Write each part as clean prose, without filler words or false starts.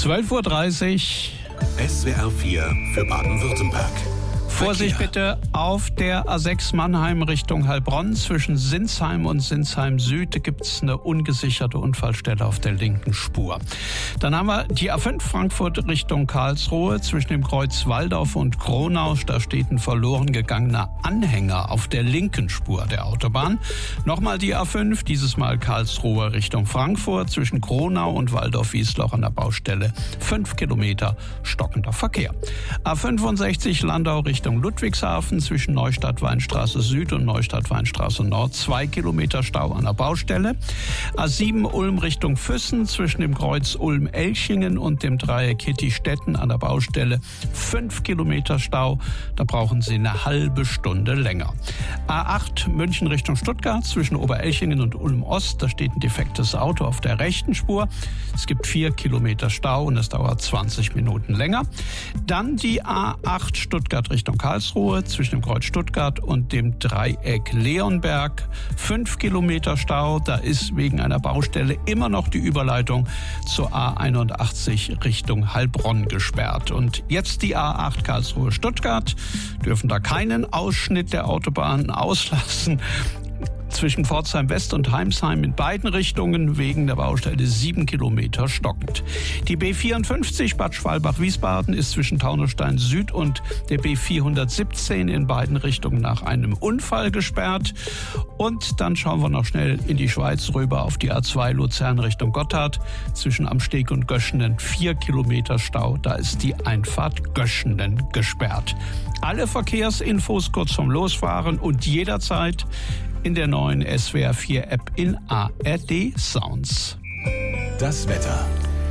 12:30 Uhr. SWR 4 für Baden-Württemberg. Vorsicht bitte auf der A6 Mannheim Richtung Heilbronn. Zwischen Sinsheim und Sinsheim Süd gibt es eine ungesicherte Unfallstelle auf der linken Spur. Dann haben wir die A5 Frankfurt Richtung Karlsruhe. Zwischen dem Kreuz Walldorf und Kronau, da steht ein verloren gegangener Anhänger auf der linken Spur der Autobahn. Nochmal die A5, dieses Mal Karlsruhe Richtung Frankfurt. Zwischen Kronau und Walldorf-Wiesloch an der Baustelle 5 Kilometer stockender Verkehr. A65 Landau Richtung Ludwigshafen zwischen Neustadt-Weinstraße Süd und Neustadt-Weinstraße Nord 2 Kilometer Stau an der Baustelle. A7 Ulm Richtung Füssen zwischen dem Kreuz Ulm-Elchingen und dem Dreieck Hitti-Stetten an der Baustelle 5 Kilometer Stau. Da brauchen Sie eine halbe Stunde länger. A8 München Richtung Stuttgart zwischen Oberelchingen und Ulm-Ost. Da steht ein defektes Auto auf der rechten Spur. Es gibt 4 Kilometer Stau und es dauert 20 Minuten länger. Dann die A8 Stuttgart Richtung Karlsruhe zwischen dem Kreuz Stuttgart und dem Dreieck Leonberg 5 Kilometer Stau. Da ist wegen einer Baustelle immer noch die Überleitung zur A81 Richtung Heilbronn gesperrt. Und jetzt die A8 Karlsruhe Stuttgart. Dürfen da keinen Ausschnitt der Autobahn auslassen. Zwischen Pforzheim West und Heimsheim in beiden Richtungen wegen der Baustelle 7 Kilometer stockend. Die B54 Bad Schwalbach-Wiesbaden ist zwischen Taunusstein Süd und der B417 in beiden Richtungen nach einem Unfall gesperrt. Und dann schauen wir noch schnell in die Schweiz rüber auf die A2 Luzern Richtung Gotthard. Zwischen Amsteg und Göschenen 4 Kilometer Stau. Da ist die Einfahrt Göschenen gesperrt. Alle Verkehrsinfos kurz vorm Losfahren und jederzeit in der neuen SWR 4 App in ARD Sounds. Das Wetter.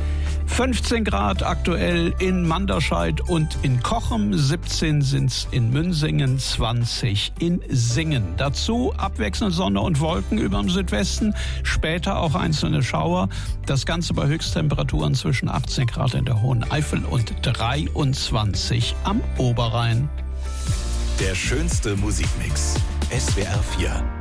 15 Grad aktuell in Manderscheid und in Kochem, 17 sind's in Münsingen, 20 in Singen. Dazu abwechselnd Sonne und Wolken über dem Südwesten, später auch einzelne Schauer. Das Ganze bei Höchsttemperaturen zwischen 18 Grad in der Hohen Eifel und 23 am Oberrhein. Der schönste Musikmix. SWR 4.